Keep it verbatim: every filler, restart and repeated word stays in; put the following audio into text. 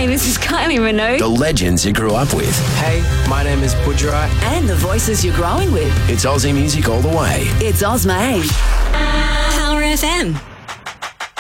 Hey, this is Kylie Minogue. The legends you grew up with. Hey, my name is Pujara. And the voices you're growing with. It's Aussie music all the way. It's Ozma. Power F M.